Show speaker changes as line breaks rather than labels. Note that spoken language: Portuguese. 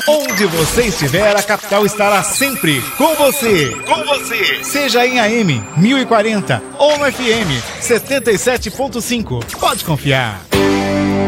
Onde você estiver, a capital estará sempre com você. Com você. Seja em AM 1040 ou no FM 77.5. Pode confiar.